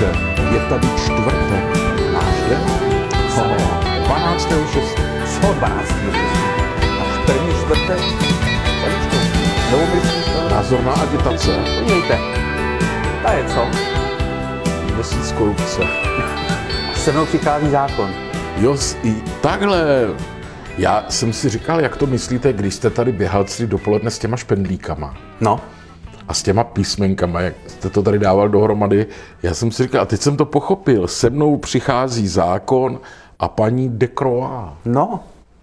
Holče, je tady čtvrtek, náš den, 12.6. Co 12.6. Náš první čtvrtek? Paničko, nebo myslíš to? Názorná agitace. Podívejte, ta je co? Měsíc korupce. Se mnou přichází zákon. Jo, i takhle. Já jsem si říkal, jak to myslíte, když jste tady běhal celý dopoledne s těma špendlíkama No, a s těma písmenkama, jak jste to tady dával dohromady. Já jsem si říkal, a teď jsem to pochopil, se mnou přichází zákon a paní de Croix. no.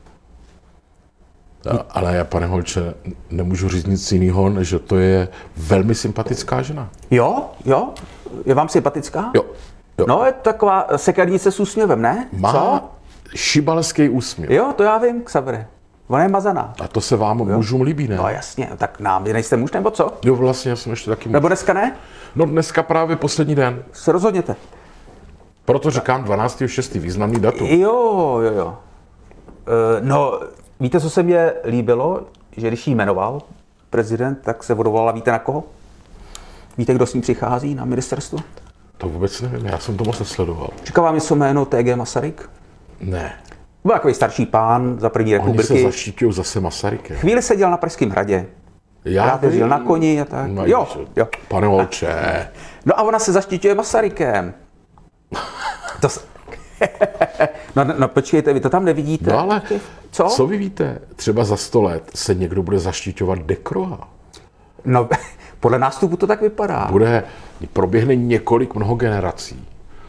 Ale já, pane Holče, nemůžu říct nic jiného, než že to je velmi sympatická žena. Jo, je vám sympatická? Jo. No, je to taková sekernice s úsměvem, ne? Má Co? šibalský úsměv. Jo, to já vím, Xavere. Ona je mazaná. A to se vám mužům líbí, ne? No jasně, tak nám, vy nejste muž, nebo co? Jo, vlastně, já jsem ještě taky muž. Nebo dneska ne? No dneska právě poslední den. Se rozhodněte. Proto říkám 12.6. významný datum. Jo. No, víte, co se mně líbilo? Že když jí jmenoval prezident, tak se odvolala, víte na koho? Víte, kdo s ní přichází na ministerstvu? To vůbec nevím, já jsem to moc nesledoval. Říká vám něco jméno T.G. Masaryk? Ne. Byl takový starší pán za první Oni se republiky. zaštítil zase Masarykem. Chvíli seděl na Pražském hradě. Já Rád jezdil na koni a tak. No, Jo. Pane Holče. No a ona se zaštiťuje Masarykem. To s... no, počkejte, vy to tam nevidíte. No ale Co? co vy víte? Třeba za 100 let se někdo bude zaštiťovat de Croix. No, podle nástupu to tak vypadá. Proběhne mnoho generací.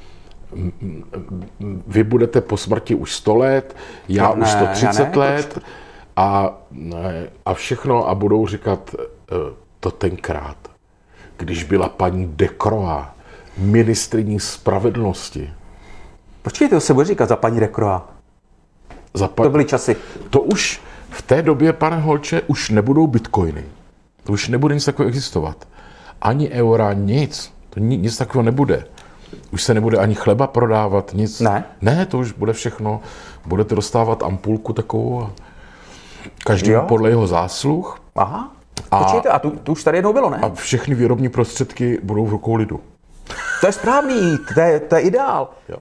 Vy budete po smrti už 100 let, já už 130 let a všechno a budou říkat to tenkrát, když byla paní de Croix ministryní spravedlnosti. Počkejte, to se bude říkat za paní de Croix. To byly časy. To už v té době, pane Holče, už nebudou bitcoiny. To už nebude nic takového existovat. Ani eura, nic. To nic takového nebude. Už se nebude ani chleba prodávat, nic. Ne? Ne, to už bude všechno. Budete dostávat ampulku takovou a každý podle jeho zásluh. Aha. Počkejte, a tu už tady jednou bylo, ne? A všechny výrobní prostředky budou v rukou lidu. To je správný, to je ideál. Jo.